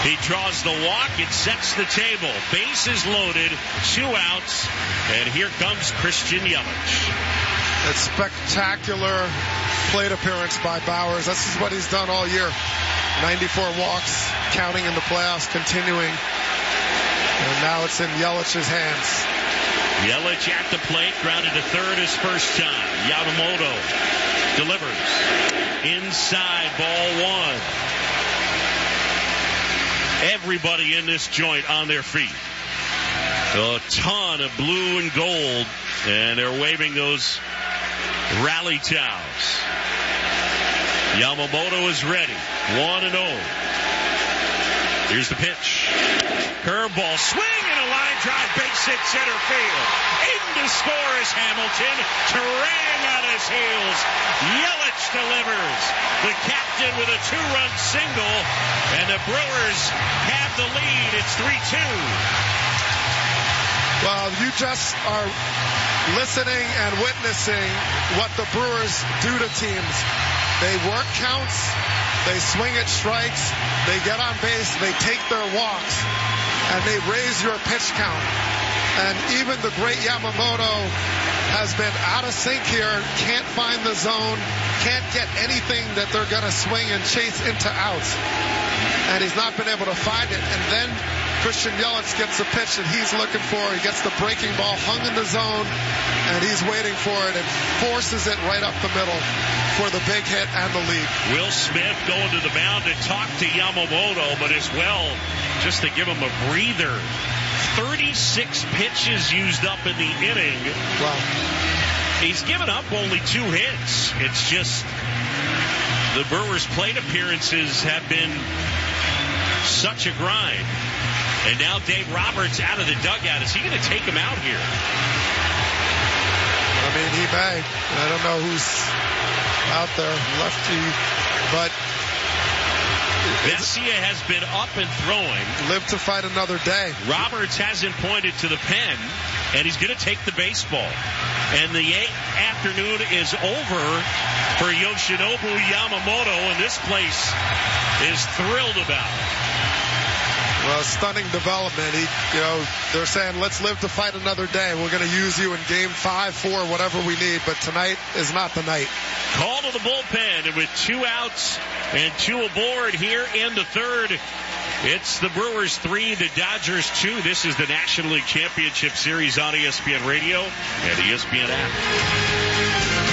He draws the walk. It sets the table. Bases loaded. 2 outs. And here comes Christian Yelich. A spectacular plate appearance by Bauers. This is what he's done all year. 94 walks, counting in the playoffs, continuing. And now it's in Yelich's hands. Yelich at the plate, grounded to third his first time. Yamamoto delivers. Inside, ball 1. Everybody in this joint on their feet. A ton of blue and gold, and they're waving those rally towels. Yamamoto is ready. 1-0. Here's the pitch. Curveball, swing, and a line drive, base hit center field. In to score is Hamilton, trailing on his heels. Yelich delivers. The captain with a 2-run single, and the Brewers have the lead. It's 3-2. Well, you just are listening and witnessing what the Brewers do to teams. They work counts, they swing at strikes, they get on base, they take their walks, and they raise your pitch count. And even the great Yamamoto has been out of sync here, can't find the zone, can't get anything that they're going to swing and chase into outs. And he's not been able to find it. And then Christian Yelich gets the pitch that he's looking for. He gets the breaking ball hung in the zone, and he's waiting for it and forces it right up the middle for the big hit and the lead. Will Smith going to the mound to talk to Yamamoto, but as well, just to give him a breather. 36 pitches used up in the inning. Wow. He's given up only 2 hits. It's just the Brewers' plate appearances have been such a grind. And now Dave Roberts out of the dugout. Is he going to take him out here? I mean, he may. I don't know who's out there, lefty, but Vesia has been up and throwing. Live to fight another day. Roberts hasn't pointed to the pen, and he's going to take the baseball. And the afternoon is over for Yoshinobu Yamamoto, and this place is thrilled about it. Well, stunning development. They're saying, let's live to fight another day. We're going to use you in game 5, 4, whatever we need, but tonight is not the night. Call to the bullpen, and with 2 outs and 2 aboard here in the third, it's the Brewers 3, the Dodgers 2. This is the National League Championship Series on ESPN Radio and the ESPN app.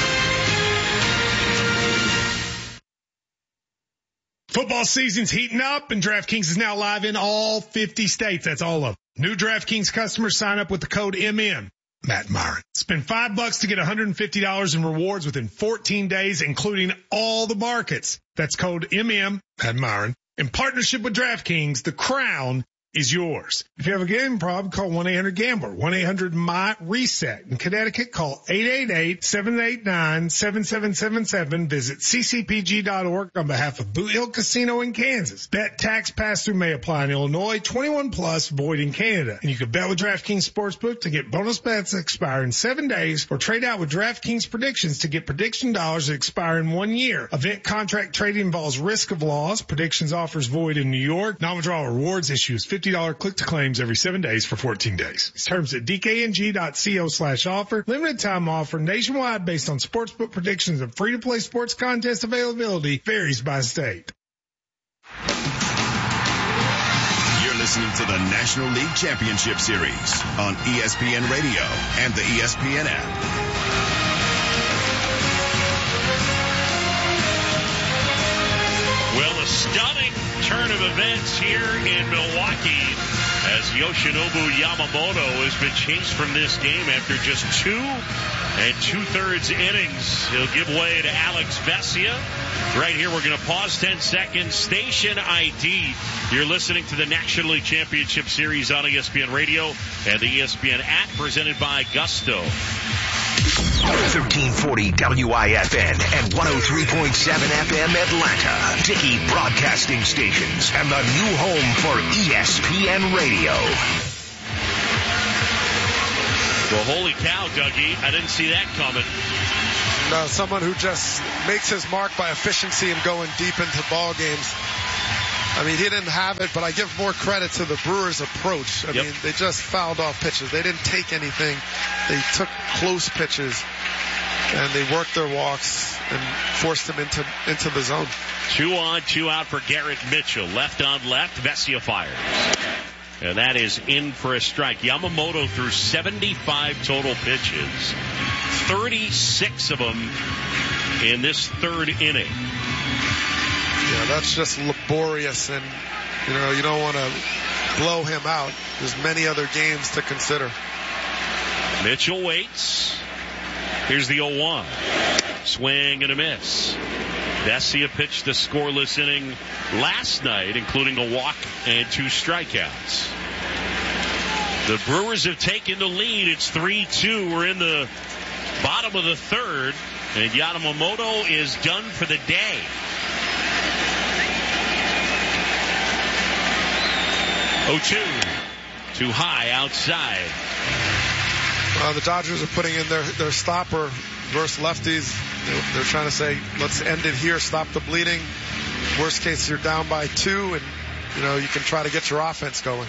Football season's heating up, and DraftKings is now live in all 50 states. That's all of them. New DraftKings customers sign up with the code MM. Matt Myron. Spend $5 to get $150 in rewards within 14 days, including all the markets. That's code MM, Matt Myron. In partnership with DraftKings, the crown is yours. If you have a gambling problem, call 1-800-GAMBLER, 1-800-MY-RESET. In Connecticut, call 888-789-7777. Visit ccpg.org on behalf of Boot Hill Casino in Kansas. Bet tax pass-through may apply in Illinois, 21 plus, void in Canada. And you can bet with DraftKings Sportsbook to get bonus bets that expire in 7 days, or trade out with DraftKings Predictions to get prediction dollars that expire in 1 year. Event contract trading involves risk of loss. Predictions offers void in New York. Non-withdrawal rewards issues $50 click-to-claims every 7 days for 14 days. Terms at dkng.co/offer. Limited time offer nationwide based on sportsbook predictions and free-to-play sports contest availability varies by state. You're listening to the National League Championship Series on ESPN Radio and the ESPN app. Well, a stunning turn of events here in Milwaukee as Yoshinobu Yamamoto has been chased from this game after just 2 2/3 innings. He'll give way to Alex Vesia. Right here, we're going to pause 10 seconds. Station ID. You're listening to the National League Championship Series on ESPN Radio and the ESPN app, presented by Gusto. 1340 WIFN and 103.7 FM Atlanta. Dickey Broadcasting Stations and the new home for ESPN Radio. Well, holy cow, Dougie. I didn't see that coming. No, someone who just makes his mark by efficiency and going deep into ball games. I mean, he didn't have it, but I give more credit to the Brewers' approach. I mean, they just fouled off pitches. They didn't take anything. They took close pitches, and they worked their walks and forced him into the zone. 2 on, 2 out for Garrett Mitchell. Left on left, Vesia fires. And that is in for a strike. Yamamoto threw 75 total pitches, 36 of them in this third inning. Yeah, that's just laborious, and you don't want to blow him out. There's many other games to consider. Mitchell waits. Here's the 0-1. Swing and a miss. Vesia pitched the scoreless inning last night, including a walk and 2 strikeouts. The Brewers have taken the lead. It's 3-2. We're in the bottom of the third, and Yamamoto is done for the day. Too high outside. The Dodgers are putting in their stopper versus lefties. They're trying to say, let's end it here, stop the bleeding. Worst case, you're down by 2, and you can try to get your offense going.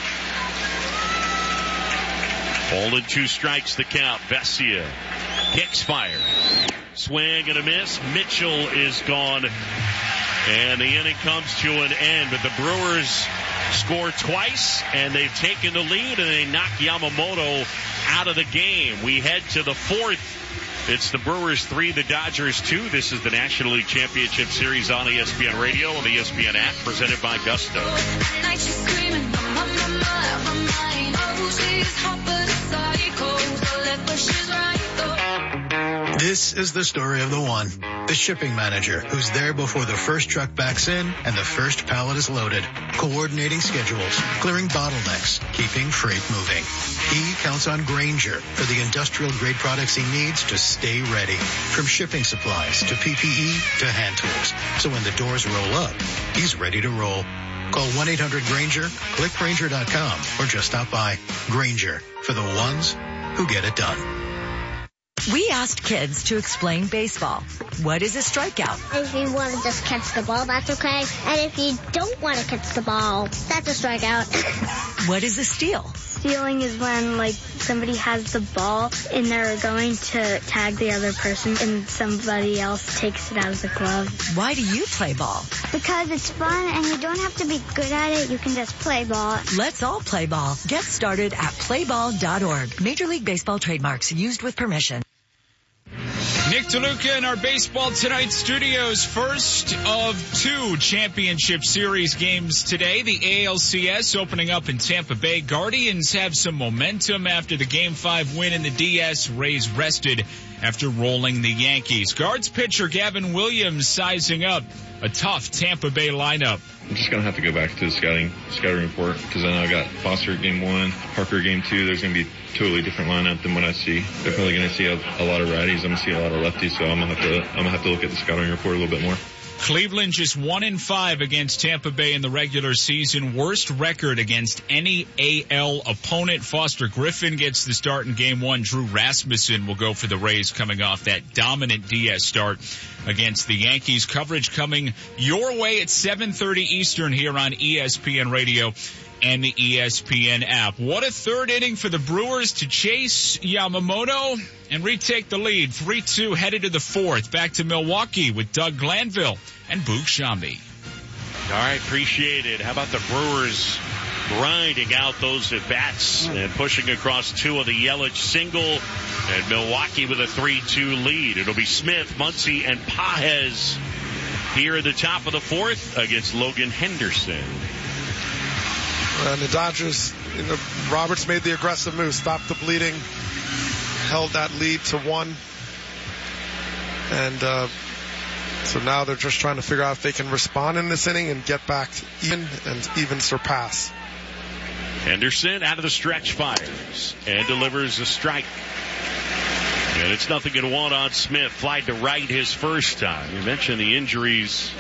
Holding 2 strikes the count. Vesia kicks, fire. Swing and a miss. Mitchell is gone, and the inning comes to an end. But the Brewers score twice, and they've taken the lead, and they knock Yamamoto out of the game. We head to the 4th. It's the Brewers 3, the Dodgers 2. This is the National League Championship Series on ESPN Radio and the ESPN app, presented by Gusto. This is the story of the one, the shipping manager, who's there before the first truck backs in and the first pallet is loaded, coordinating schedules, clearing bottlenecks, keeping freight moving. He counts on Grainger for the industrial-grade products he needs to stay ready, from shipping supplies to PPE to hand tools. So when the doors roll up, he's ready to roll. Call 1-800-GRAINGER, click Grainger.com, or just stop by. Grainger, for the ones who get it done. We asked kids to explain baseball. What is a strikeout? If you want to just catch the ball, that's okay. And if you don't want to catch the ball, that's a strikeout. What is a steal? Stealing is when, somebody has the ball and they're going to tag the other person and somebody else takes it out of the glove. Why do you play ball? Because it's fun and you don't have to be good at it. You can just play ball. Let's all play ball. Get started at playball.org. Major League Baseball trademarks used with permission. Nick DeLuca in our Baseball Tonight studios. First of 2 championship series games today. The ALCS opening up in Tampa Bay. Guardians have some momentum after the Game 5 win in the DS. Rays rested after rolling the Yankees. Guards pitcher Gavin Williams sizing up a tough Tampa Bay lineup. I'm just going to have to go back to the scouting report, because I know I got Foster at Game 1, Parker Game 2. There's going to be a totally different lineup than what I see. Definitely going to see a lot of righties. I'm going to see a lot of lefties, so I'm going to have to look at the scouting report a little bit more. Cleveland just 1-5 against Tampa Bay in the regular season. Worst record against any AL opponent. Foster Griffin gets the start in Game 1. Drew Rasmussen will go for the Rays, coming off that dominant DS start against the Yankees. Coverage coming your way at 7:30 Eastern here on ESPN Radio and the ESPN app. What a third inning for the Brewers to chase Yamamoto and retake the lead. 3-2 headed to the 4th. Back to Milwaukee with Doug Glanville and Boog Shambi. All right, appreciate it. How about the Brewers grinding out those at-bats and pushing across 2 of the Yelich single, and Milwaukee with a 3-2 lead. It'll be Smith, Muncy, and Pages here at the top of the 4th against Logan Henderson. And the Dodgers, Roberts made the aggressive move, stopped the bleeding, held that lead to 1. And so now they're just trying to figure out if they can respond in this inning and get back to even surpass. Henderson out of the stretch, fires and delivers a strike. And it's 0-1 on Smith. Flied to right his first time. You mentioned the injuries.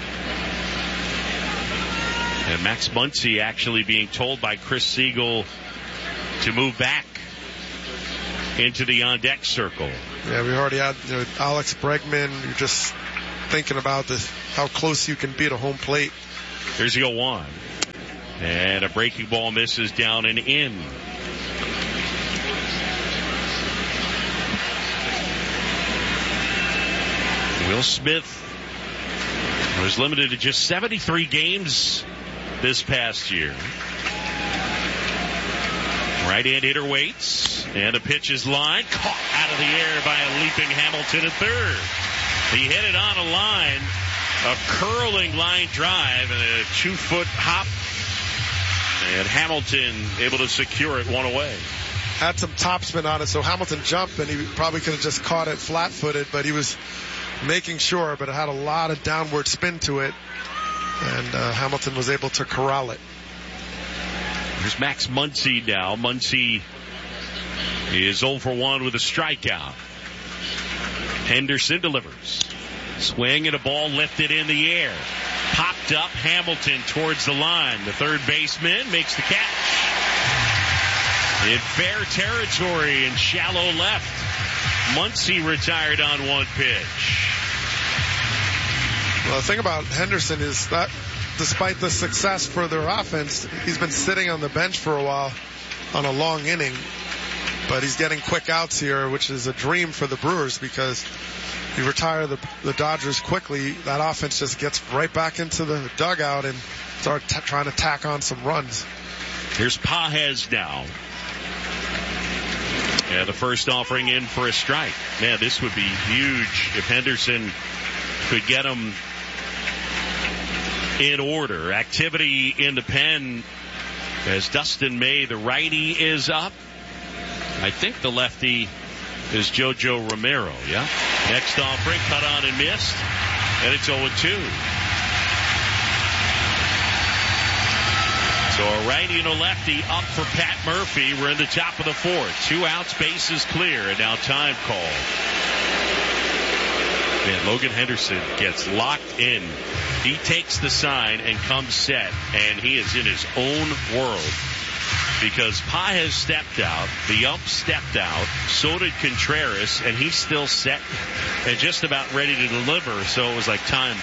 And Max Muncy actually being told by Chris Siegel to move back into the on-deck circle. Yeah, we already had Alex Bregman. You're just thinking about how close you can be to home plate. Here's the 0-1. And a breaking ball misses down and in. Will Smith was limited to just 73 games this past year. Right-hand hitter waits, and the pitch is lined, caught out of the air by a leaping Hamilton at third. He hit it on a line, a curling line drive, and a 2-foot hop, and Hamilton able to secure it one away. Had some topspin on it, so Hamilton jumped, and he probably could have just caught it flat-footed, but he was making sure, but it had a lot of downward spin to it, and Hamilton was able to corral it. Here's Max Muncy now. Muncy is 0 for 1 with a strikeout. Henderson delivers. Swing and a ball lifted in the air. Popped up Hamilton towards the line. The third baseman makes the catch. In fair territory and shallow left. Muncy retired on one pitch. Well, the thing about Henderson is that despite the success for their offense, he's been sitting on the bench for a while on a long inning. But he's getting quick outs here, which is a dream for the Brewers because you retire the Dodgers quickly. That offense just gets right back into the dugout and start trying to tack on some runs. Here's Pages now. Yeah, the first offering in for a strike. Man, this would be huge if Henderson could get him in order. Activity in the pen as Dustin May, the righty, is up. I think the lefty is Jojo Romero, yeah? Next offering, cut on and missed, and it's 0-2. So a righty and a lefty up for Pat Murphy. We're in the top of the fourth. 2 outs, bases clear, and now time call. Man, Logan Henderson gets locked in. He takes the sign and comes set, and he is in his own world. Because Pages stepped out, the ump stepped out, so did Contreras, and he's still set and just about ready to deliver. So it was like time.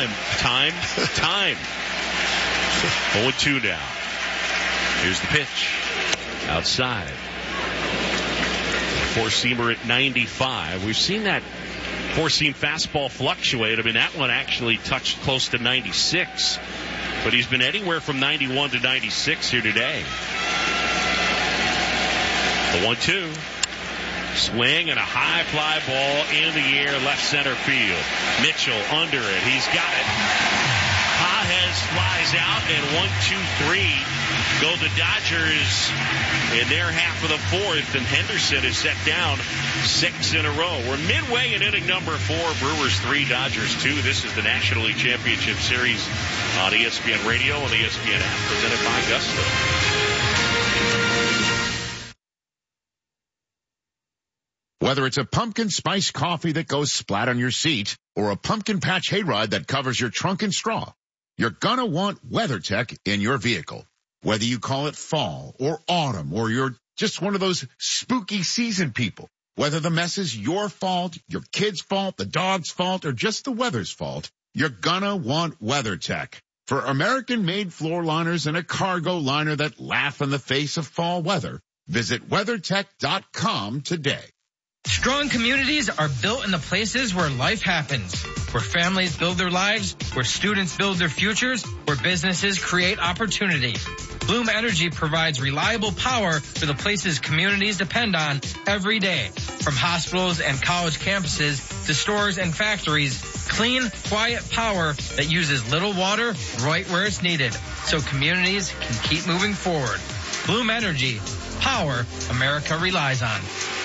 0-2 now. Here's the pitch. Outside. Four-seamer at 95. We've seen that four-seam fastball fluctuate. I mean, that one actually touched close to 96. But he's been anywhere from 91 to 96 here today. The 1-2. Swing and a high fly ball in the air, left center field. Mitchell under it. He's got it. Pages flies out, and 1-2-3 go the Dodgers in their half of the fourth, and Henderson is set down 6 in a row. We're midway in inning number 4. Brewers 3, Dodgers 2. This is the National League Championship Series on ESPN Radio and the ESPN app, presented by Gusto. Whether it's a pumpkin spice coffee that goes splat on your seat or a pumpkin patch hayride that covers your trunk and straw, you're gonna want WeatherTech in your vehicle. Whether you call it fall or autumn or you're just one of those spooky season people, whether the mess is your fault, your kid's fault, the dog's fault, or just the weather's fault, you're gonna want WeatherTech. For American-made floor liners and a cargo liner that laugh in the face of fall weather, visit WeatherTech.com today. Strong communities are built in the places where life happens, where families build their lives, where students build their futures, where businesses create opportunity. Bloom Energy provides reliable power for the places communities depend on every day. From hospitals and college campuses to stores and factories, clean, quiet power that uses little water right where it's needed, so communities can keep moving forward. Bloom Energy, power America relies on.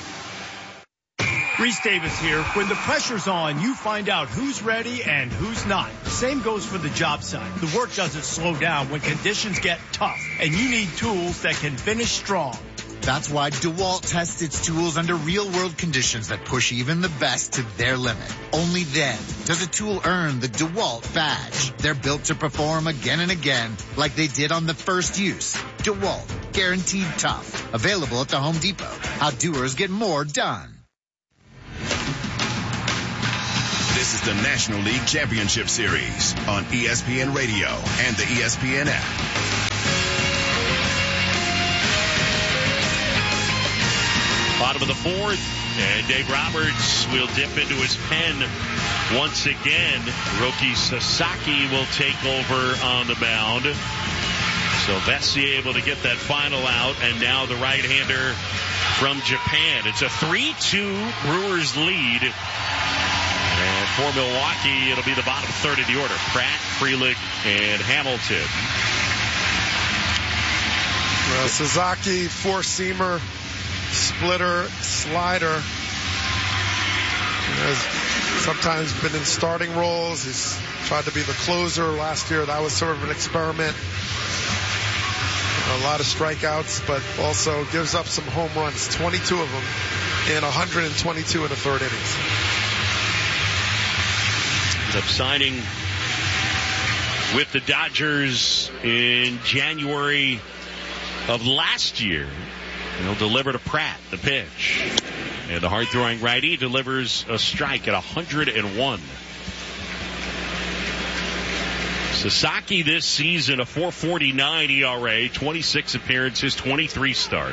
Reese Davis here. When the pressure's on, you find out who's ready and who's not. The same goes for the job site. The work doesn't slow down when conditions get tough, and you need tools that can finish strong. That's why DeWalt tests its tools under real-world conditions that push even the best to their limit. Only then does a tool earn the DeWalt badge. They're built to perform again and again like they did on the first use. DeWalt, guaranteed tough. Available at the Home Depot. How doers get more done. This is the National League Championship Series on ESPN Radio and the ESPN app. Bottom of the fourth, and Dave Roberts will dip into his pen once again. Roki Sasaki will take over on the mound. So Vesey able to get that final out, and now the right-hander from Japan. It's a 3-2 Brewers lead. And for Milwaukee, it'll be the bottom third of the order. Pratt, Frelick, and Hamilton. Well, Sasaki, four-seamer, splitter, slider. Has sometimes been in starting roles. He's tried to be the closer last year. That was sort of an experiment. A lot of strikeouts, but also gives up some home runs, 22 of them in 122 in the third innings. Ends up signing with the Dodgers in January of last year. He'll deliver to Pratt, the pitch. And the hard-throwing righty delivers a strike at 101. Sasaki this season, a 4.49 ERA, 26 appearances, 23 starts.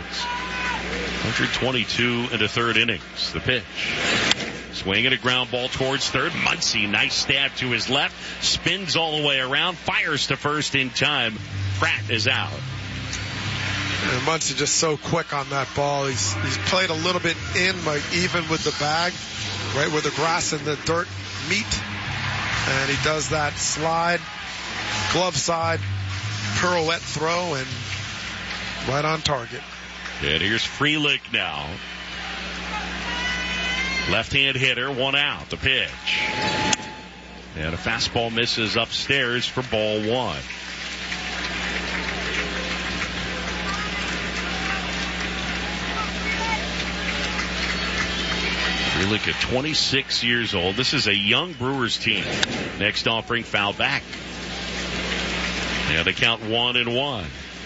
122 in the third innings. The pitch. Swinging a ground ball towards third. Muncy, nice stab to his left. Spins all the way around. Fires to first in time. Pratt is out. And Muncy just so quick on that ball. He's played a little bit in, like even with the bag, right where the grass and the dirt meet. And he does that slide, glove side, pirouette throw, and right on target. And here's Frelick now. Left-hand hitter, one out. The pitch. And a fastball misses upstairs for ball one. Frelick at 26 years old. This is a young Brewers team. Next offering, foul back. And they count 1-1.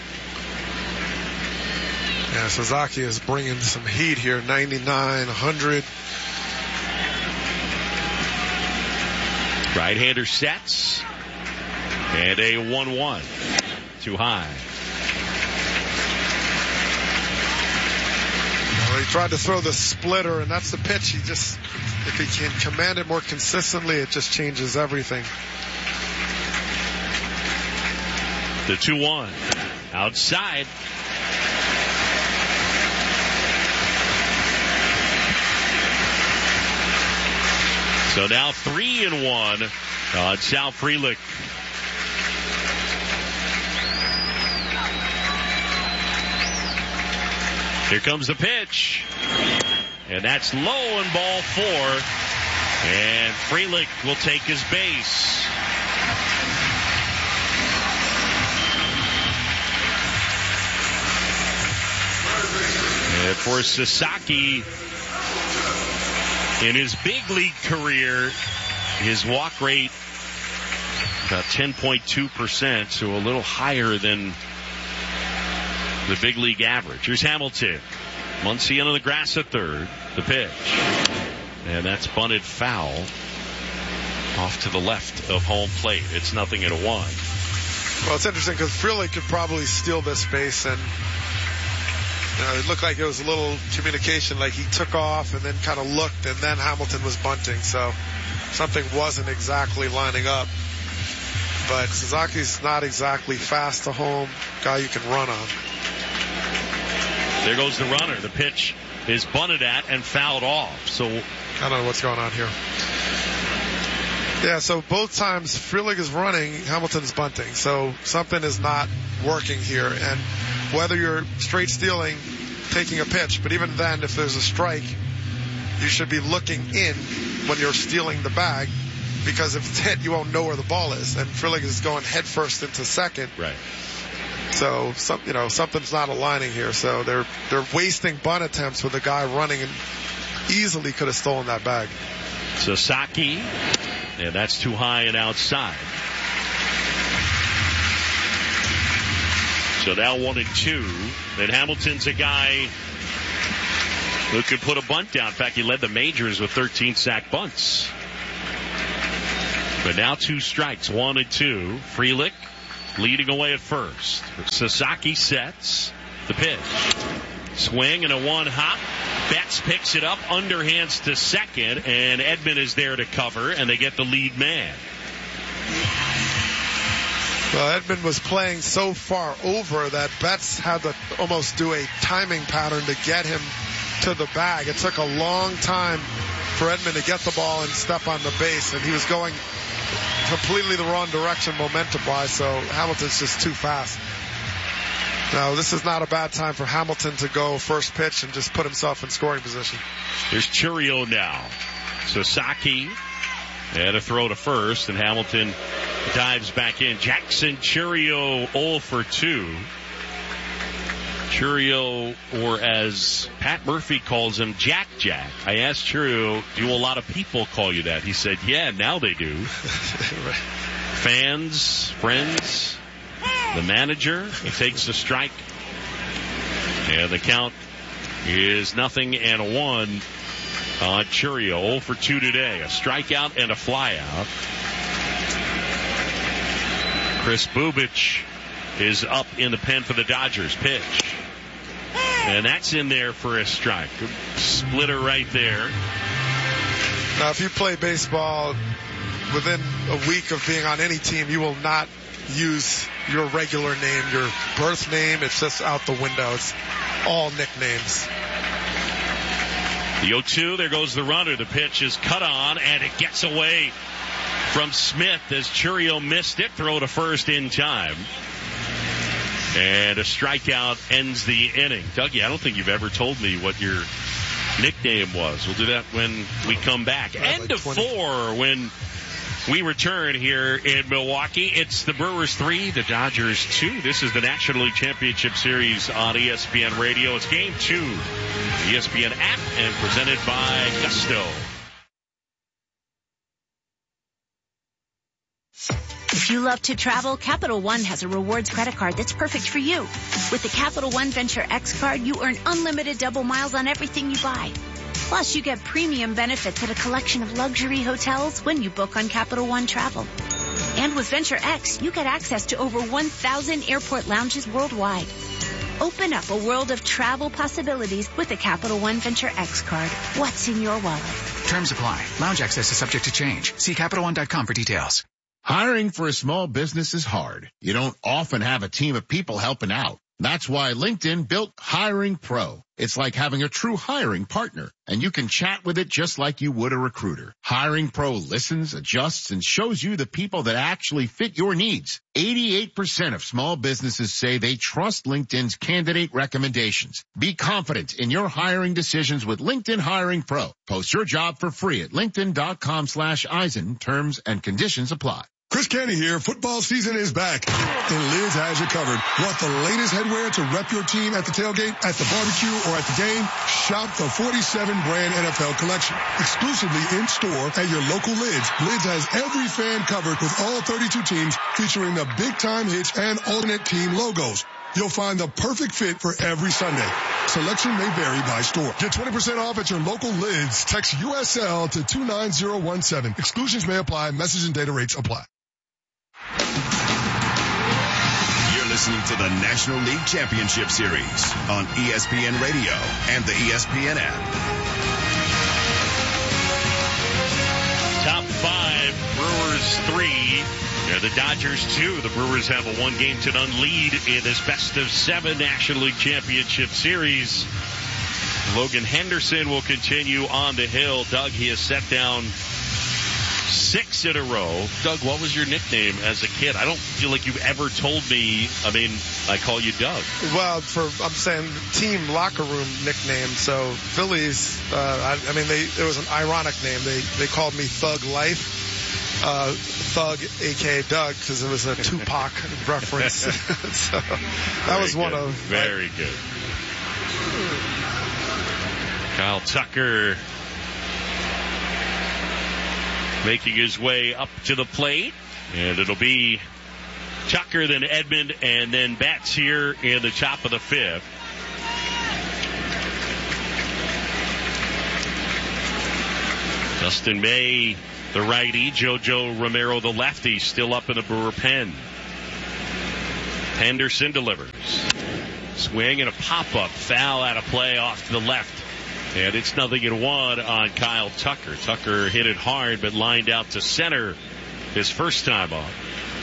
Yeah, Sasaki is bringing some heat here. 99, 100. Right-hander sets. And a 1-1. Too high. Well, he tried to throw the splitter, and that's the pitch. He just, if he can command it more consistently, it just changes everything. The 2-1. Outside. So now 3-1 on Sal Frelick. Here comes the pitch. And that's low in ball four. And Frelick will take his base. And for Sasaki, in his big league career, his walk rate about 10.2%, so a little higher than the big league average. Here's Hamilton. Muncy into the grass at third. The pitch. And that's bunted foul off to the left of home plate. It's 0-1. Well, it's interesting because Frelick could probably steal this base, and it looked like it was a little communication, like he took off and then kind of looked, and then Hamilton was bunting, so something wasn't exactly lining up. But Sasaki's not exactly fast to home, guy you can run on. There goes the runner. The pitch is bunted at and fouled off. So I don't know what's going on here. Yeah, so both times Frelick is running, Hamilton's bunting. So something is not working here. And whether you're straight stealing, taking a pitch, but even then, if there's a strike, you should be looking in when you're stealing the bag, because if it's hit, you won't know where the ball is. And Frelick is going head first into second. Right. So something's not aligning here. So they're wasting bunt attempts with a guy running and easily could have stolen that bag. Sasaki, and that's too high and outside. So now 1-2. And Hamilton's a guy who could put a bunt down. In fact, he led the majors with 13 sack bunts. But now 2 strikes, 1 and 2. Frelick leading away at first. Sasaki sets the pitch. Swing and a 1-hop. Betts picks it up, underhands to second, and Edman is there to cover, and they get the lead man. Well, Edman was playing so far over that Betts had to almost do a timing pattern to get him to the bag. It took a long time for Edman to get the ball and step on the base, and he was going completely the wrong direction momentum-wise, so Hamilton's just too fast. Now, this is not a bad time for Hamilton to go first pitch and just put himself in scoring position. There's Chourio now. Sasaki and a throw to first, and Hamilton dives back in. Jackson Chourio 0 for 2. Chourio, or as Pat Murphy calls him, Jack. I asked Chourio, do a lot of people call you that? He said, yeah, now they do. Right. Fans, friends, the manager, he takes a strike. And the count is 0-1 on Chourio. 0 for 2 today. A strikeout and a flyout. Chris Bubich is up in the pen for the Dodgers. Pitch. And that's in there for a strike. Splitter right there. Now, if you play baseball within a week of being on any team, you will not use your regular name, your birth name. It's just out the window. It's all nicknames. The 0-2, there goes the runner. The pitch is cut on, and it gets away from Smith as Chourio missed it. Throw to first in time. And a strikeout ends the inning. Dougie, I don't think you've ever told me what your nickname was. We'll do that when we come back. End of 4 when we return here in Milwaukee. It's the Brewers 3, the Dodgers 2. This is the National League Championship Series on ESPN Radio. It's Game 2, ESPN app, and presented by Gusto. If you love to travel, Capital One has a rewards credit card that's perfect for you. With the Capital One Venture X card, you earn unlimited double miles on everything you buy. Plus, you get premium benefits at a collection of luxury hotels when you book on Capital One Travel. And with Venture X, you get access to over 1,000 airport lounges worldwide. Open up a world of travel possibilities with the Capital One Venture X card. What's in your wallet? Terms apply. Lounge access is subject to change. See CapitalOne.com for details. Hiring for a small business is hard. You don't often have a team of people helping out. That's why LinkedIn built Hiring Pro. It's like having a true hiring partner, and you can chat with it just like you would a recruiter. Hiring Pro listens, adjusts, and shows you the people that actually fit your needs. 88% of small businesses say they trust LinkedIn's candidate recommendations. Be confident in your hiring decisions with LinkedIn Hiring Pro. Post your job for free at linkedin.com/Eisen. Terms and conditions apply. Chris Canty here. Football season is back, and Liz has you covered. Want the latest headwear to rep your team at the tailgate, at the barbecue, or at the game? Shop the 47 brand NFL collection. Exclusively in store at your local Lids. Lids has every fan covered with all 32 teams featuring the big time hits and alternate team logos. You'll find the perfect fit for every Sunday. Selection may vary by store. Get 20% off at your local Lids. Text USL to 29017. Exclusions may apply. Message and data rates apply. You're listening to the National League Championship Series on ESPN Radio and the ESPN app. Top 5, Brewers 3. The Dodgers 2. The Brewers have a 1-game-to-none lead in this best-of-7 National League Championship Series. Logan Henderson will continue on the hill. Doug, he has set down 6 in a row. Doug, what was your nickname as a kid? I don't feel like you've ever told me. I mean, I call you Doug. Well, I'm saying team locker room nickname. So Phillies, it was an ironic name. They called me Thug Life. Thug, a.k.a. Doug, because it was a Tupac reference. So that was one of... Very good. Kyle Tucker making his way up to the plate. And it'll be Tucker, then Edman, and then Betts here in the top of the 5th. Dustin May the righty. JoJo Romero, the lefty, still up in the Brewer pen. Henderson delivers. Swing and a pop-up. Foul out of play off to the left. And it's 0-1 on Kyle Tucker. Tucker hit it hard but lined out to center his first time off.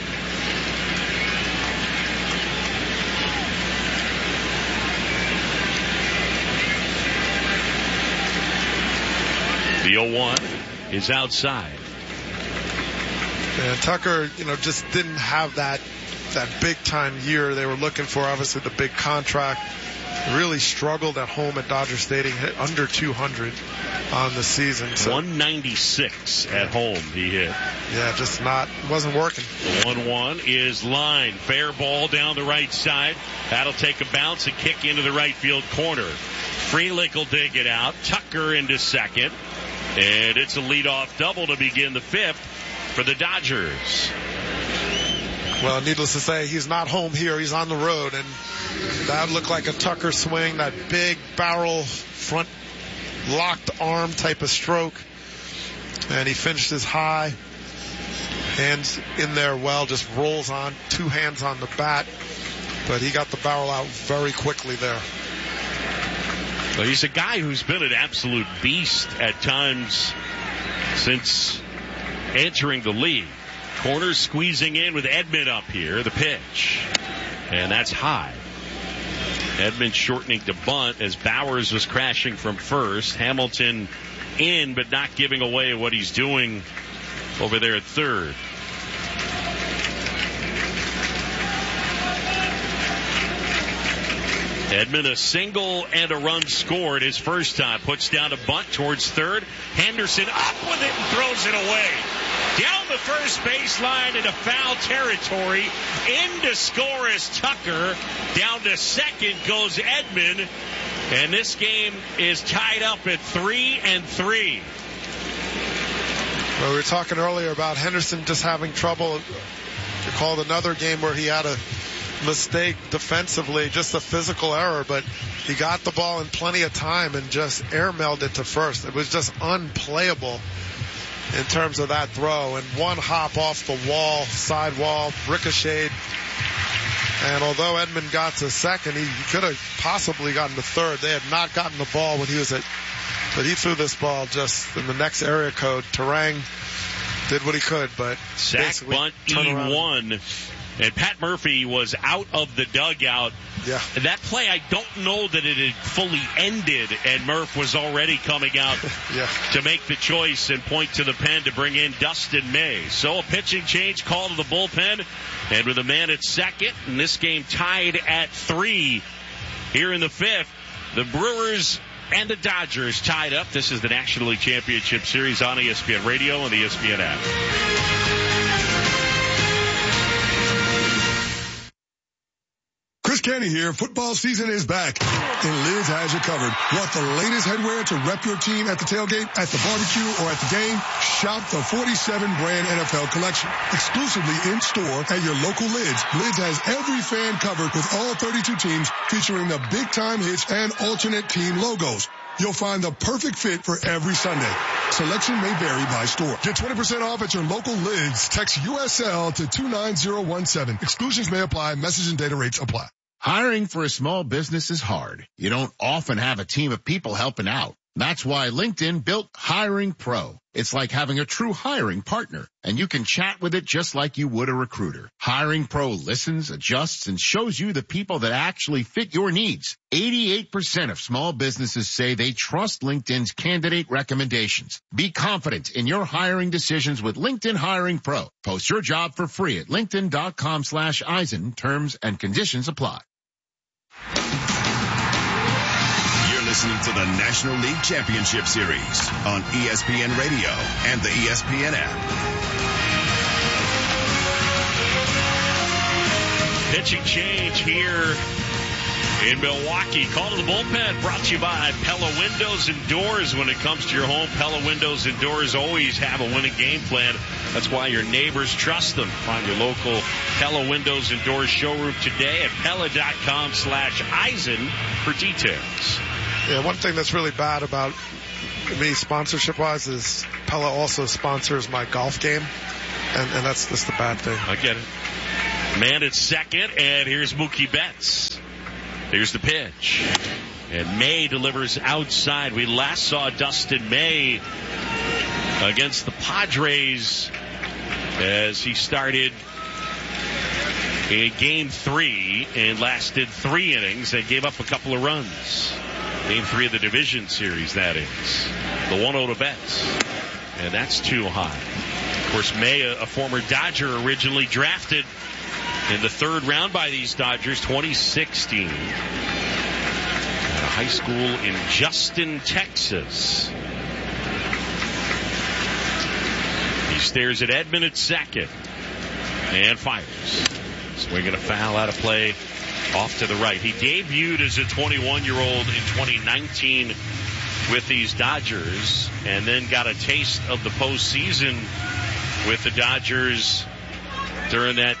The 0-1 is outside. And Tucker, just didn't have that big-time year they were looking for. Obviously, the big contract. Really struggled at home at Dodger Stadium. Hit under 200 on the season. So 196 at home he hit. Yeah, wasn't working. The 1-1 is line. Fair ball down the right side. That'll take a bounce and kick into the right field corner. Frelick will dig it out. Tucker into second. And it's a leadoff double to begin the fifth for the Dodgers. Well, needless to say, he's not home here. He's on the road, and that looked like a Tucker swing, that big barrel front locked arm type of stroke. And he finished his high. Hands in there well, just rolls on, two hands on the bat. But he got the barrel out very quickly there. Well, he's a guy who's been an absolute beast at times since entering the league. Corner squeezing in with Edman up here. The pitch. And that's high. Edman shortening to bunt as Bowers was crashing from first. Hamilton in, but not giving away what he's doing over there at third. Edman, a single and a run scored his first time. Puts down a bunt towards third. Henderson up with it and throws it away. Down the first baseline into foul territory. In to score is Tucker. Down to second goes Edman. And this game is tied up at 3-3. Well, we were talking earlier about Henderson just having trouble. You called another game where he had a mistake defensively, just a physical error, but he got the ball in plenty of time and just airmailed it to first. It was just unplayable in terms of that throw, and one hop off the wall, side wall, ricocheted. And although Edman got to second, he could have possibly gotten to third. They had not gotten the ball when he was at, but he threw this ball just in the next area code. Terang did what he could, but sack, bunt, E1. And Pat Murphy was out of the dugout. Yeah. That play, I don't know that it had fully ended, and Murph was already coming out to make the choice and point to the pen to bring in Dustin May. So a pitching change called to the bullpen, and with a man at second, and this game tied at 3 here in the fifth. The Brewers and the Dodgers tied up. This is the National League Championship Series on ESPN Radio and the ESPN app. Chris Canty here. Football season is back, and Lids has you covered. Want the latest headwear to rep your team at the tailgate, at the barbecue, or at the game? Shop the 47-brand NFL collection. Exclusively in-store at your local Lids. Lids has every fan covered with all 32 teams, featuring the big-time hits and alternate team logos. You'll find the perfect fit for every Sunday. Selection may vary by store. Get 20% off at your local Lids. Text USL to 29017. Exclusions may apply. Message and data rates apply. Hiring for a small business is hard. You don't often have a team of people helping out. That's why LinkedIn built Hiring Pro. It's like having a true hiring partner, and you can chat with it just like you would a recruiter. Hiring Pro listens, adjusts, and shows you the people that actually fit your needs. 88% of small businesses say they trust LinkedIn's candidate recommendations. Be confident in your hiring decisions with LinkedIn Hiring Pro. Post your job for free at linkedin.com/Eisen. Terms and conditions apply. Listening to the National League Championship Series on ESPN Radio and the ESPN app. Pitching change here in Milwaukee. Call to the bullpen brought to you by Pella Windows and Doors. When it comes to your home, Pella Windows and Doors always have a winning game plan. That's why your neighbors trust them. Find your local Pella Windows and Doors showroom today at Pella.com/Eisen for details. Yeah, one thing that's really bad about me sponsorship-wise is Pella also sponsors my golf game, and that's just the bad thing. I get it. Man at second, and here's Mookie Betts. Here's the pitch. And May delivers outside. We last saw Dustin May against the Padres as he started in Game 3 and lasted 3 innings and gave up a couple of runs. Game 3 of the division series, that is. The 1-0 to Betts. And that's too high. Of course, May, a former Dodger, originally drafted in the 3rd round by these Dodgers, 2016. At a high school in Justin, Texas. He stares at Edman at second. And fires. Swinging a foul out of play off to the right. He debuted as a 21-year-old in 2019 with these Dodgers and then got a taste of the postseason with the Dodgers during that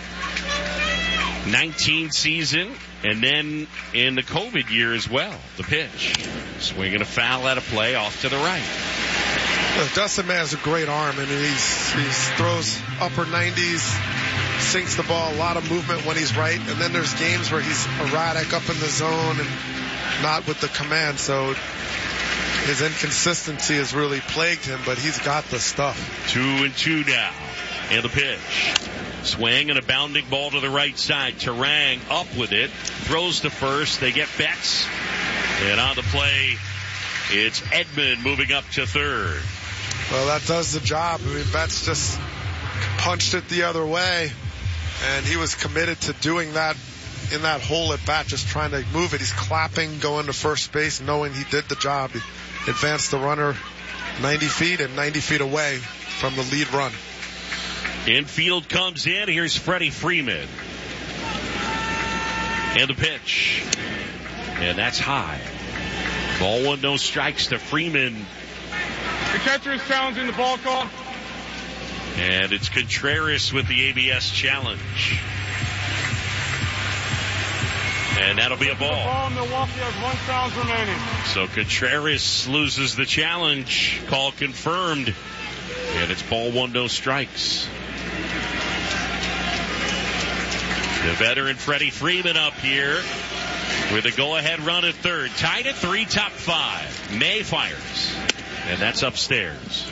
19 season and then in the COVID year as well. The pitch. Swinging a foul out of play off to the right. Dustin May has a great arm, and he throws upper 90s, sinks the ball, a lot of movement when he's right, and then there's games where he's erratic up in the zone and not with the command, so his inconsistency has really plagued him, but he's got the stuff. 2-2 now, and the pitch. Swing and a bounding ball to the right side. Terang up with it, throws to first. They get Betts, and on the play, it's Edman moving up to third. Well, that does the job. I mean, Betts just punched it the other way, and he was committed to doing that in that hole at bat, just trying to move it. He's clapping, going to first base, knowing he did the job. He advanced the runner 90 feet and 90 feet away from the lead run. Infield comes in. Here's Freddie Freeman. And the pitch. And that's high. Ball 1, no strikes to Freeman. The catcher is challenging the ball call. And it's Contreras with the ABS challenge. And that'll be a ball. Ball, Milwaukee has 1 challenge remaining. So Contreras loses the challenge. Call confirmed. And it's ball 1, no strikes. The veteran Freddie Freeman up here with a go-ahead run at third. Tied at 3, top 5. May fires. And that's upstairs.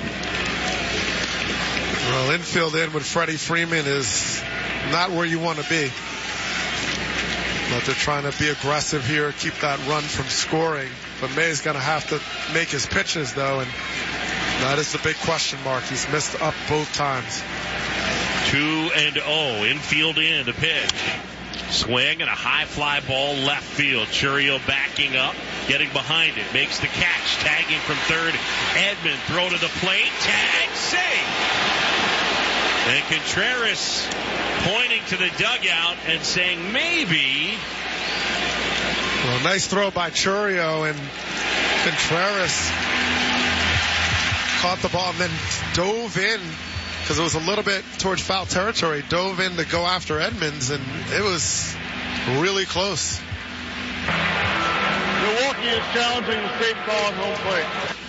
Well, infield in with Freddie Freeman is not where you want to be. But they're trying to be aggressive here, keep that run from scoring. But May's going to have to make his pitches, though, and that is the big question mark. He's missed up both times. 2-0. Infield in, the pitch. Swing and a high fly ball left field. Chourio backing up, getting behind it. Makes the catch. Tagging from third. Edman throw to the plate. Tag, save. And Contreras pointing to the dugout and saying maybe. Well, nice throw by Chourio, and Contreras caught the ball and then dove in because it was a little bit towards foul territory. Dove in to go after Edmonds, and it was really close. Milwaukee is challenging the safe call on home plate.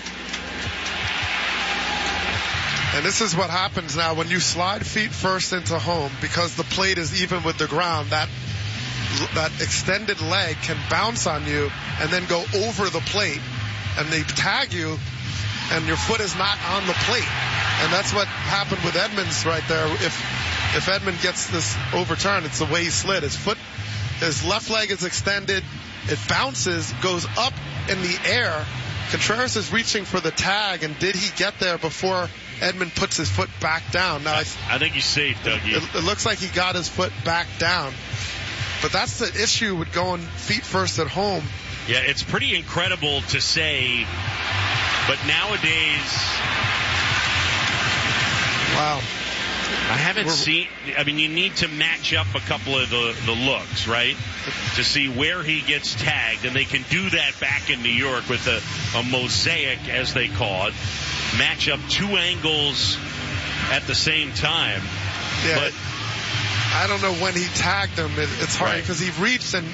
And this is what happens now when you slide feet first into home, because the plate is even with the ground. That extended leg can bounce on you and then go over the plate, and they tag you, and your foot is not on the plate. And that's what happened with Edmonds right there. If Edman gets this overturned, it's the way he slid. His left leg is extended. It bounces, goes up in the air. Contreras is reaching for the tag, and did he get there before Edman puts his foot back down? Now, I think he's safe, Dougie. It looks like he got his foot back down. But that's the issue with going feet first at home. Yeah, it's pretty incredible to say, but nowadays, wow. I haven't seen, you need to match up a couple of the looks, right? To see where he gets tagged, and they can do that back in New York with a mosaic, as they call it. Match up 2 angles at the same time. Yeah, but I don't know when he tagged him. It's hard because he reached, and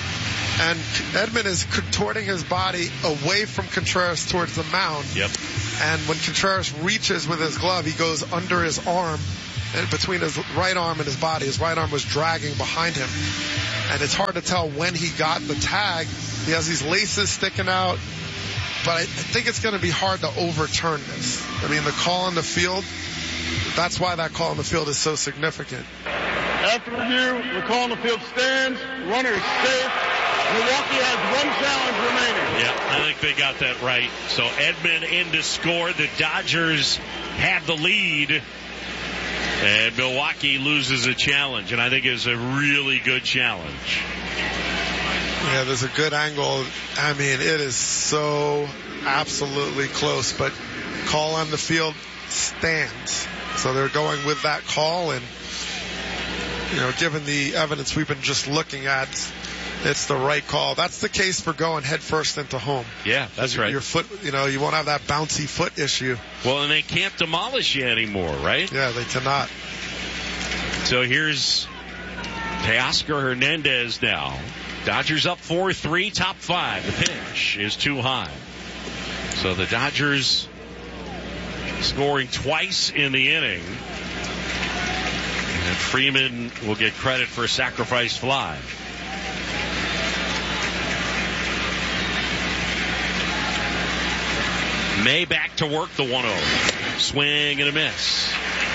Edman is contorting his body away from Contreras towards the mound. Yep. And when Contreras reaches with his glove, he goes under his arm, and between his right arm and his body. His right arm was dragging behind him. And it's hard to tell when he got the tag. He has these laces sticking out. But I think it's going to be hard to overturn this. I mean, the call on the field, that's why that call on the field is so significant. After review, the call on the field stands. Runner is safe. Milwaukee has one challenge remaining. Yeah, I think they got that right. So Edman in to score. The Dodgers have the lead. And Milwaukee loses a challenge. And I think it's a really good challenge. Yeah, there's a good angle. I mean, it is so absolutely close. But call on the field stands. So they're going with that call. And, you know, given the evidence we've been just looking at, it's the right call. That's the case for going head first into home. Yeah, that's right. Your foot, you know, you won't have that bouncy foot issue. Well, and they can't demolish you anymore, right? Yeah, they cannot. So here's Teoscar Hernandez now. Dodgers up 4-3, top 5. The pitch is too high. So the Dodgers scoring twice in the inning. And Freeman will get credit for a sacrifice fly. May back to work, the 1-0. Swing and a miss.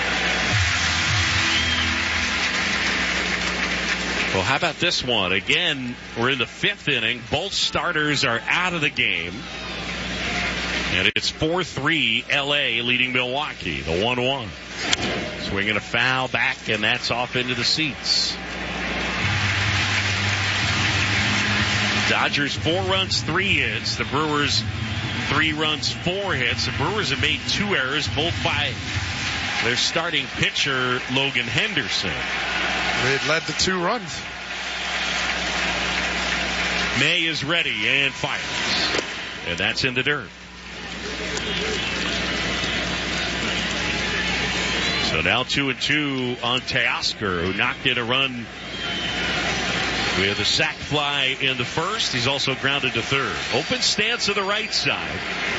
Well, how about this one? Again, we're in the 5th inning. Both starters are out of the game. And it's 4-3 L.A. leading Milwaukee, the 1-1. Swinging a foul back, and that's off into the seats. Dodgers 4 runs, 3 hits. The Brewers 3 runs, 4 hits. The Brewers have made 2 errors, both by their starting pitcher, Logan Henderson. It led to 2 runs. May is ready and fires. And that's in the dirt. So now 2-2 on Teoscar, who knocked in a run with a sac fly in the first. He's also grounded to third. Open stance to the right side.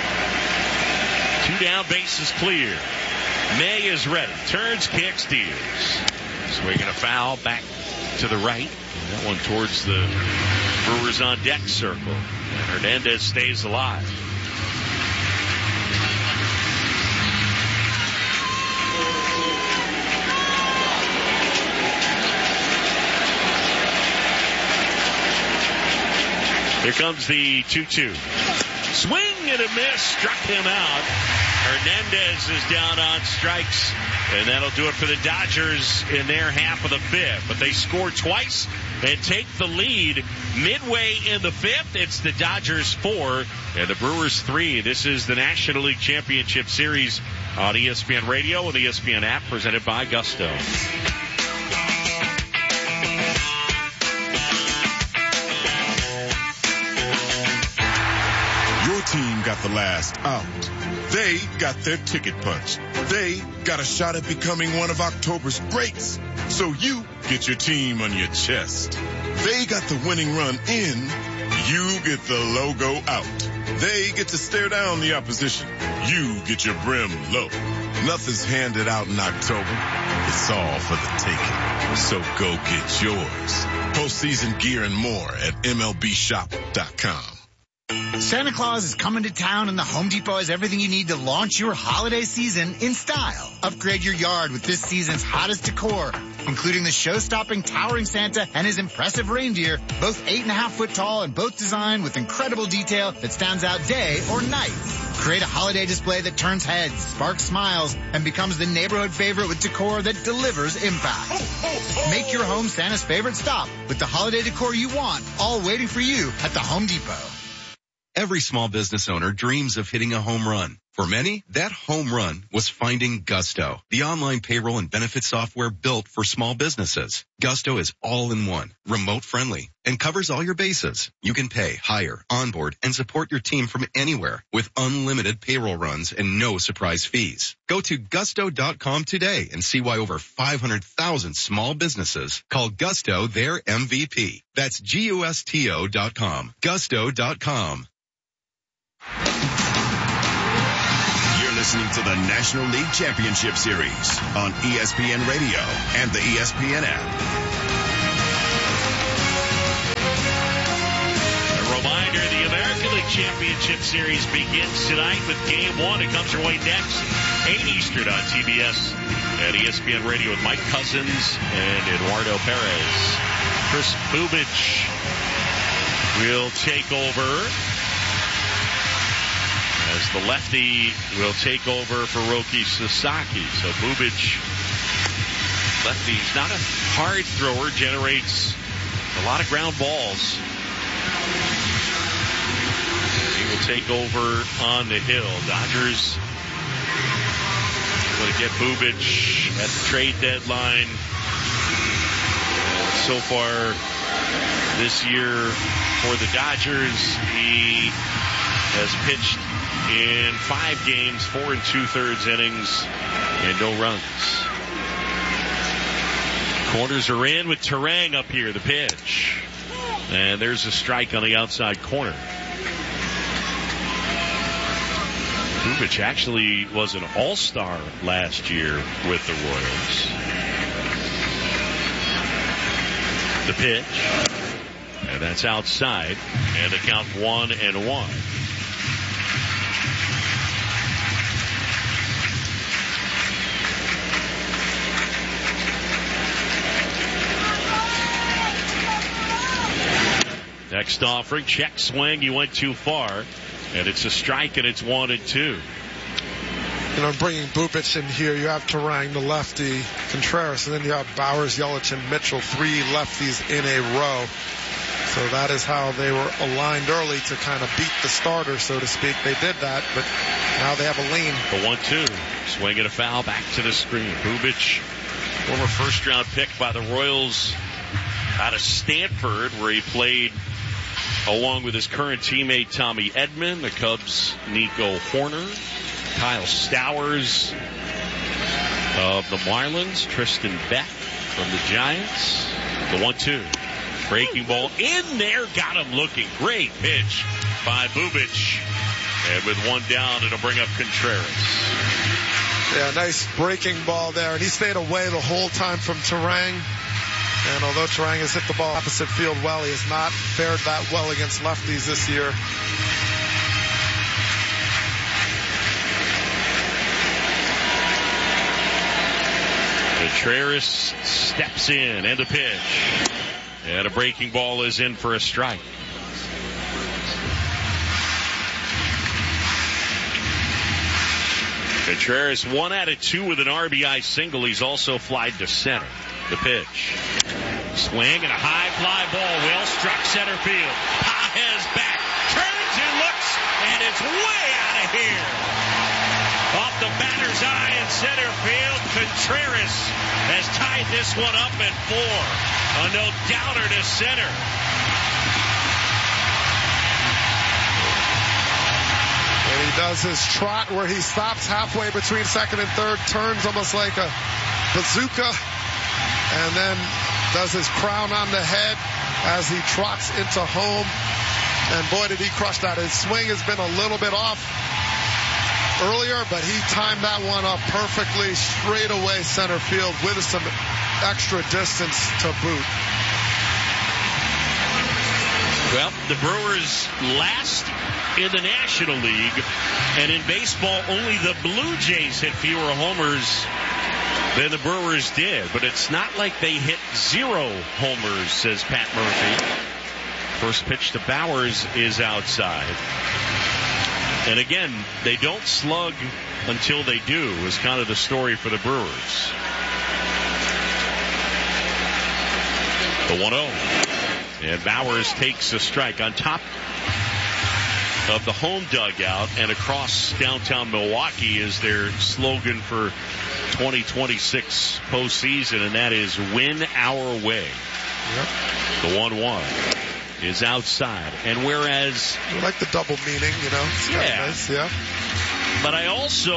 2 down, bases clear. May is ready. Turns, kicks, deals. Swinging a foul back to the right. That one towards the Brewers on deck circle. And Hernandez stays alive. Here comes the 2-2. Swing and a miss. Struck him out. Hernandez is down on strikes. And that'll do it for the Dodgers in their half of the 5th. But they score twice and take the lead midway in the 5th. It's the Dodgers 4 and the Brewers 3. This is the National League Championship Series on ESPN Radio and the ESPN app, presented by Gusto. Your team got the last out. They got their ticket punched. They got a shot at becoming one of October's greats. So you get your team on your chest. They got the winning run in. You get the logo out. They get to stare down the opposition. You get your brim low. Nothing's handed out in October. It's all for the taking. So go get yours. Postseason gear and more at MLBshop.com. Santa Claus is coming to town, and the Home Depot has everything you need to launch your holiday season in style. Upgrade your yard with this season's hottest decor, including the show-stopping towering Santa and his impressive reindeer, both 8.5 foot tall and both designed with incredible detail that stands out day or night. Create a holiday display that turns heads, sparks smiles, and becomes the neighborhood favorite with decor that delivers impact. Make your home Santa's favorite stop with the holiday decor you want, all waiting for you at the Home Depot. Every small business owner dreams of hitting a home run. For many, that home run was finding Gusto, the online payroll and benefit software built for small businesses. Gusto is all-in-one, remote-friendly, and covers all your bases. You can pay, hire, onboard, and support your team from anywhere with unlimited payroll runs and no surprise fees. Go to gusto.com today and see why over 500,000 small businesses call Gusto their MVP. That's Gusto.com. Gusto.com. listening to the National League Championship Series on ESPN Radio and the ESPN app. A reminder, the American League Championship Series begins tonight with Game 1. It comes your way next, 8 Eastern on TBS at ESPN Radio with Mike Cousins and Eduardo Perez. Chris Bubic will take over as the lefty will take over for Roki Sasaki. So Bubic, lefty's not a hard thrower, generates a lot of ground balls. He will take over on the hill. Dodgers going to get Bubic at the trade deadline. So far this year for the Dodgers, he has pitched in 5 games, 4 2/3 innings, and no runs. Corners are in with Turang up here, the pitch. And there's a strike on the outside corner. Bubic actually was an all-star last year with the Royals. The pitch. And that's outside. And the count 1-1. Next offering, check swing. He went too far. And it's a strike, and it's 1-2. You know, bringing Bubic in here, you have Turang, the lefty, Contreras, and then you have Bowers, Yelich, and Mitchell, 3 lefties in a row. So that is how they were aligned early to kind of beat the starter, so to speak. They did that, but now they have a lean. The 1-2. Swing and a foul back to the screen. Bubic, former first-round pick by the Royals out of Stanford, where he played along with his current teammate Tommy Edman, the Cubs' Nico Horner, Kyle Stowers of the Marlins, Tristan Beck from the Giants. The 1-2. Breaking ball in there, got him looking. Great pitch by Bubic. And with 1 down, it'll bring up Contreras. Yeah, nice breaking ball there. And he stayed away the whole time from Turang. And although Turang has hit the ball opposite field well, he has not fared that well against lefties this year. Contreras steps in and a pitch. And a breaking ball is in for a strike. Contreras 1 out of 2 with an RBI single. He's also flied to center. The pitch. Swing and a high fly ball. Well struck center field. Pages back. Turns and looks. And it's way out of here. Off the batter's eye in center field. Contreras has tied this one up at 4. A no-doubter to center. And he does his trot where he stops halfway between second and third, turns almost like a bazooka, and then does his crown on the head as he trots into home. And boy, did he crush that. His swing has been a little bit off earlier, but he timed that one up perfectly, straight away center field with some extra distance to boot. Well, the Brewers last in the National League, and in baseball, only the Blue Jays hit fewer homers than the Brewers did. But it's not like they hit 0 homers, says Pat Murphy. First pitch to Bowers is outside. And again, they don't slug until they do, is kind of the story for the Brewers. The 1-0. And Bowers takes a strike on top of the home dugout, and across downtown Milwaukee is their slogan for 2026 postseason, and that is win our way. Yep. The 1-1 is outside. And whereas... I like the double meaning, you know. It's yeah. Nice, yeah. But I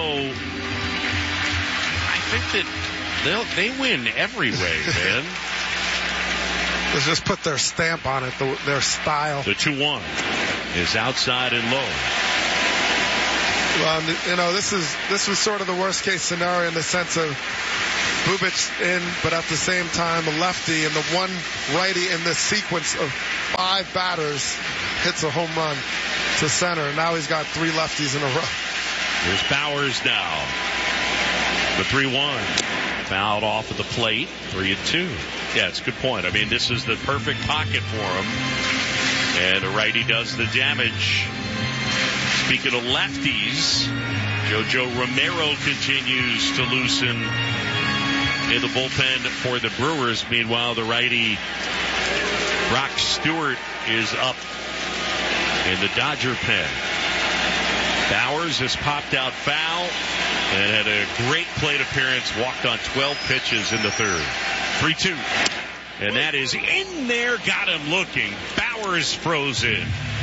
think that they win every way, man. Let's just put their stamp on it, their style. The 2-1 is outside and low. Well, this was sort of the worst case scenario in the sense of Bubic in, but at the same time a lefty, and the one righty in this sequence of 5 batters hits a home run to center. Now he's got 3 lefties in a row. Here's Bowers now. The 3-1. Fouled off of the plate. 3-2. Yeah, it's a good point. I mean, this is the perfect pocket for him. And the righty does the damage. Speaking of lefties, JoJo Romero continues to loosen in the bullpen for the Brewers. Meanwhile, the righty Brock Stewart is up in the Dodger pen. Bowers has popped out foul and had a great plate appearance, walked on 12 pitches in the third. 3-2. And that is in there, got him looking. Bowers frozen.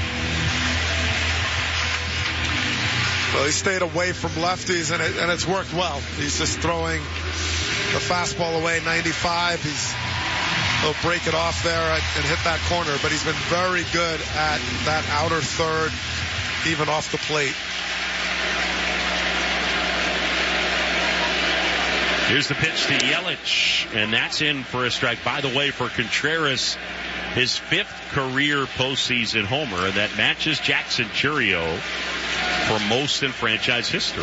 Well, he stayed away from lefties, and it's worked well. He's just throwing the fastball away, 95. He'll break it off there and hit that corner, but he's been very good at that outer third, even off the plate. Here's the pitch to Yelich, and that's in for a strike. By the way, for Contreras, his 5th career postseason homer, and that matches Jackson Chourio for most in franchise history.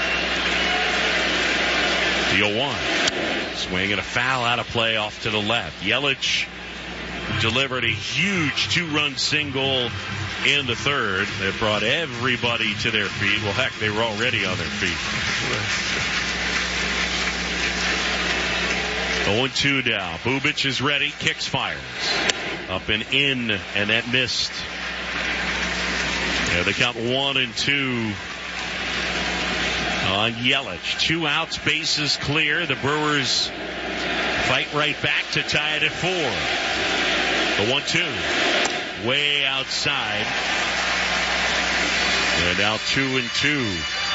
The 0-1. Swing and a foul out of play off to the left. Yelich delivered a huge 2-run single in the third that brought everybody to their feet. Well, heck, they were already on their feet. 0-2 now. Bubic is ready. Kicks, fires. Up and in, and that missed. Yeah, they count 1-2 on Yelich. 2 outs, bases clear. The Brewers fight right back to tie it at 4. The 1-2. Way outside. And now 2-2.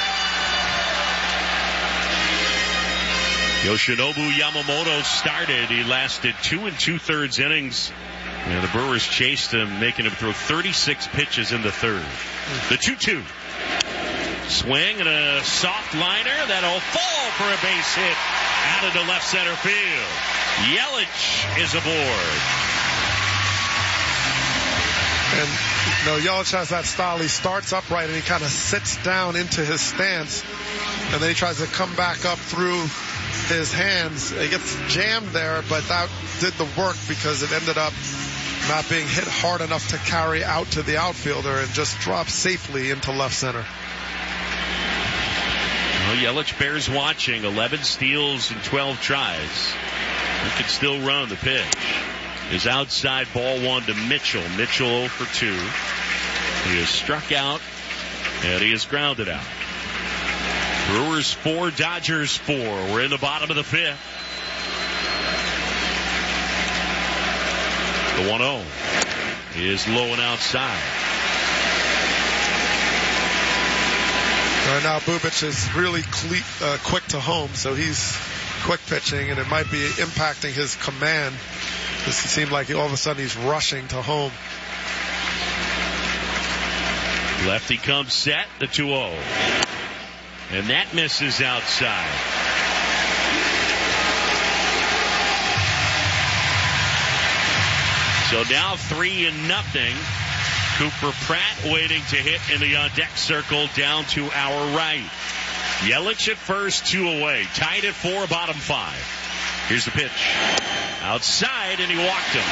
Yoshinobu Yamamoto started. He lasted 2 2/3 innings. And the Brewers chased him, making him throw 36 pitches in the third. The 2-2. Swing and a soft liner. That'll fall for a base hit out into left center field. Yelich is aboard. And Yelich has that style. He starts upright and he kind of sits down into his stance. And then he tries to come back up through his hands. He gets jammed there, but that did the work because it ended up not being hit hard enough to carry out to the outfielder and just drop safely into left center. Well, Yelich bears watching. 11 steals and 12 tries. He can still run. The pitch is outside, ball 1 to Mitchell. Mitchell 0 for 2. He is struck out and he is grounded out. Brewers 4, Dodgers 4. We're in the bottom of the 5th. The 1-0 is low and outside. Right now, Bubic is really quick to home, so he's quick pitching, and it might be impacting his command. It seemed like all of a sudden he's rushing to home. Lefty comes set, the 2-0. And that misses outside. So now 3-0. Cooper Pratt waiting to hit in the on-deck circle down to our right. Yelich at first, 2 away. Tied at 4, bottom 5. Here's the pitch. Outside, and he walked him.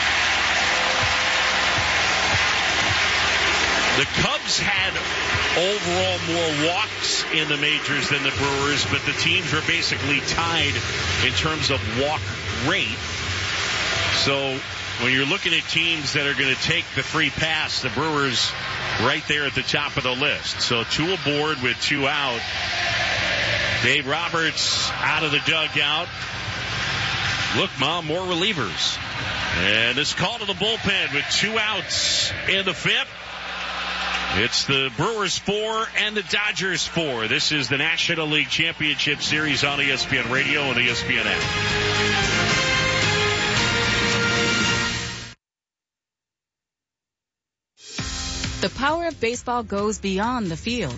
The Cubs had overall more walks in the majors than the Brewers, but the teams were basically tied in terms of walk rate. So when you're looking at teams that are going to take the free pass, the Brewers right there at the top of the list. So 2 aboard with 2 out. Dave Roberts out of the dugout. Look, Mom, more relievers. And this call to the bullpen with 2 outs in the 5th. It's the Brewers 4 and the Dodgers 4. This is the National League Championship Series on ESPN Radio and ESPN app. The power of baseball goes beyond the field.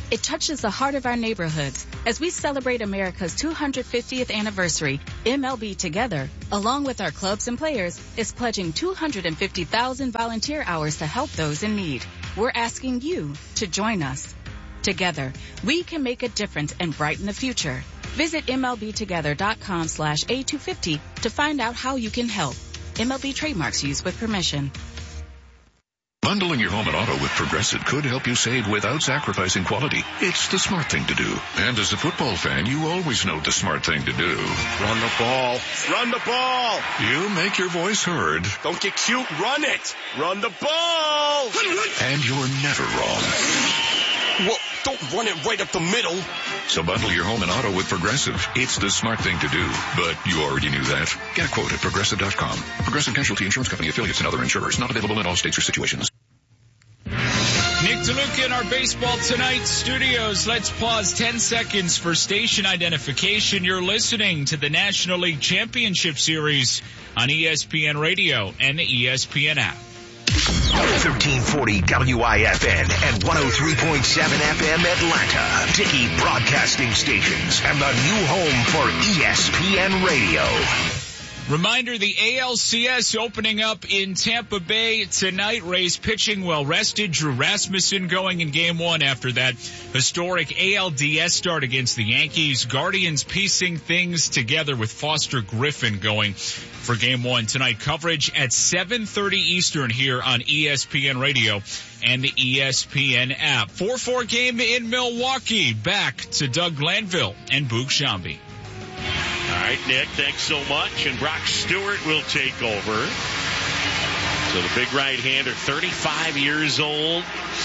It touches the heart of our neighborhoods. As we celebrate America's 250th anniversary, MLB Together, along with our clubs and players, is pledging 250,000 volunteer hours to help those in need. We're asking you to join us. Together, we can make a difference and brighten the future. Visit MLBtogether.com/A250 to find out how you can help. MLB trademarks used with permission. Bundling your home and auto with Progressive could help you save without sacrificing quality. It's the smart thing to do. And as a football fan, you always know the smart thing to do. Run the ball. Run the ball. You make your voice heard. Don't get cute. Run it. Run the ball. And you're never wrong. Well, don't run it right up the middle. So bundle your home and auto with Progressive. It's the smart thing to do. But you already knew that. Get a quote at Progressive.com. Progressive Casualty Insurance Company affiliates and other insurers. Not available in all states or situations. Nick DeLuca in our Baseball Tonight studios. Let's pause 10 seconds for station identification. You're listening to the National League Championship Series on ESPN Radio and the ESPN app. 1340 WIFN and 103.7 FM Atlanta. Dickey Broadcasting Stations and the new home for ESPN Radio. Reminder, the ALCS opening up in Tampa Bay tonight. Rays pitching well rested. Drew Rasmussen going in Game 1 after that historic ALDS start against the Yankees. Guardians piecing things together with Foster Griffin going for Game 1 tonight. Coverage at 7:30 Eastern here on ESPN Radio and the ESPN app. 4-4 game in Milwaukee. Back to Doug Glanville and Boog Shambi. All right, Nick, thanks so much. And Brock Stewart will take over. So the big right-hander, 35 years old.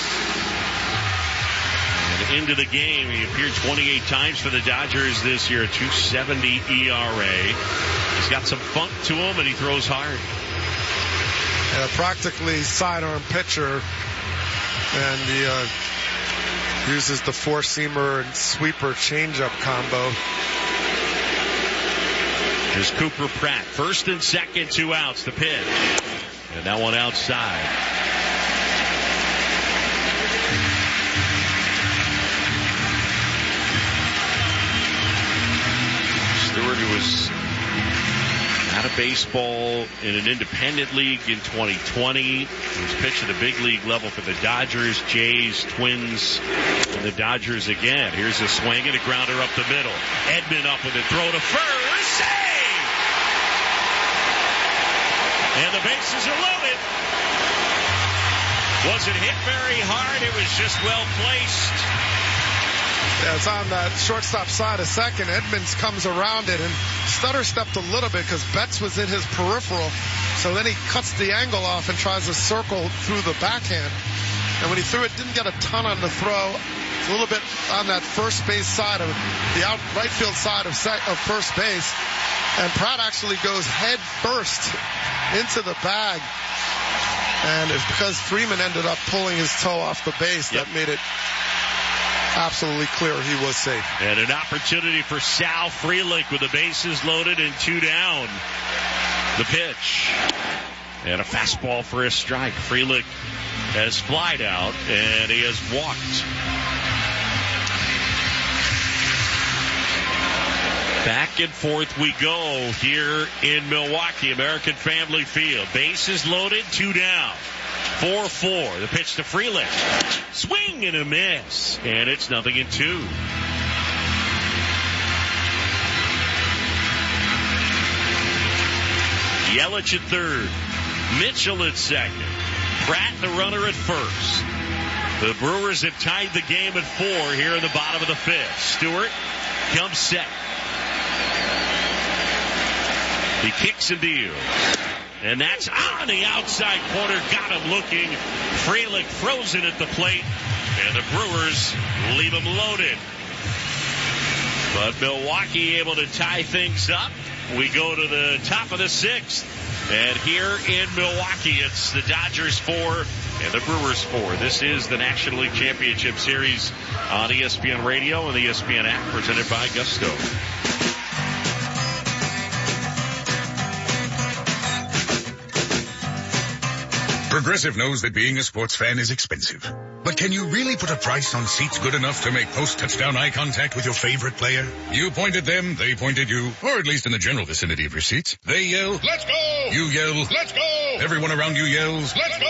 And into the game, he appeared 28 times for the Dodgers this year, 2.70 ERA. He's got some funk to him, and he throws hard. Practically sidearm pitcher, and he uses the four-seamer and sweeper changeup combo. Here's Cooper Pratt. First and second, 2 outs. The pitch. And that one outside. Stewart, who was out of baseball in an independent league in 2020. He was pitched at the big league level for the Dodgers, Jays, Twins, and the Dodgers again. Here's a swing and a grounder up the middle. Edman up with a throw to first. Save! And the bases are loaded. Wasn't hit very hard. It was just well placed. Yeah, it's on that shortstop side of second. Edmonds comes around it, and Stutter stepped a little bit because Betts was in his peripheral. So then he cuts the angle off and tries to circle through the backhand. And when he threw it, didn't get a ton on the throw. It's a little bit on that first base side of the right field side of first base. And Pratt actually goes head first into the bag. And it's because Freeman ended up pulling his toe off the base that made it absolutely clear he was safe. And an opportunity for Sal Frelick with the bases loaded and 2 down. The pitch. And a fastball for a strike. Frelick has flied out and he has walked. Back and forth we go here in Milwaukee, American Family Field. Bases loaded, 2 down. 4-4. The pitch to Frelick. Swing and a miss. And it's 0-2. Yelich at third. Mitchell at second. Pratt the runner at first. The Brewers have tied the game at 4 here in the bottom of the 5th. Stewart comes set. He kicks and deals. And that's on the outside corner. Got him looking. Frelick frozen at the plate. And the Brewers leave him loaded. But Milwaukee able to tie things up. We go to the top of the 6th. And here in Milwaukee, it's the Dodgers 4 and the Brewers 4. This is the National League Championship Series on ESPN Radio and the ESPN app, presented by Gusto. Progressive knows that being a sports fan is expensive. But can you really put a price on seats good enough to make post-touchdown eye contact with your favorite player? You point at them, they point at you, or at least in the general vicinity of your seats. They yell, "Let's go!" You yell, "Let's go!" Everyone around you yells, "Let's go!"